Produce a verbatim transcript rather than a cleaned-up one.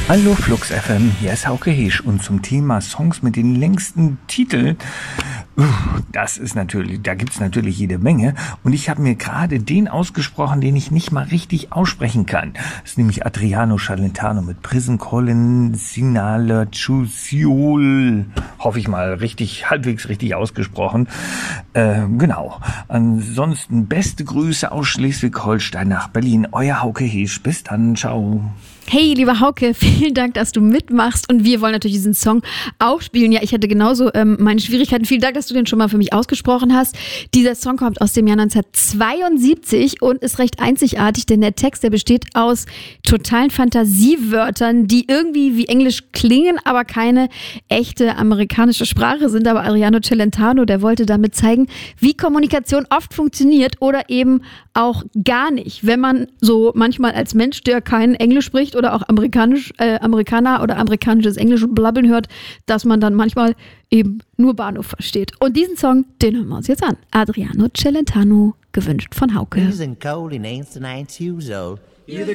Hallo Flux F M, hier ist Hauke Heesch und zum Thema Songs mit den längsten Titeln, das ist natürlich, da gibt's natürlich jede Menge und ich habe mir gerade den ausgesprochen, den ich nicht mal richtig aussprechen kann. Das ist nämlich Adriano Celentano mit Prison Calling Signale Ciuciol. Hoffe ich mal richtig, halbwegs richtig ausgesprochen. Äh, genau. Ansonsten beste Grüße aus Schleswig-Holstein nach Berlin. Euer Hauke Heesch. Bis dann. Ciao. Hey, lieber Hauke, vielen Dank, dass du mitmachst und wir wollen natürlich diesen Song auch spielen. Ja, ich hatte genauso ähm, meine Schwierigkeiten. Vielen Dank, dass du den schon mal für mich ausgesprochen hast. Dieser Song kommt aus dem Jahr neunzehnhundertzweiundsiebzig und ist recht einzigartig, denn der Text, der besteht aus totalen Fantasiewörtern, die irgendwie wie Englisch klingen, aber keine echte amerikanische Sprache sind. Aber Adriano Celentano, der wollte damit zeigen, wie Kommunikation oft funktioniert oder eben auch gar nicht, wenn man so manchmal als Mensch, der kein Englisch spricht oder auch amerikanisch, äh, Amerikaner oder amerikanisches Englisch blabbeln hört, dass man dann manchmal eben nur Bahnhof versteht. Und diesen Song, den hören wir uns jetzt an. Adriano Celentano, gewünscht von Hauke. Prison calling ain't the night usual. You're the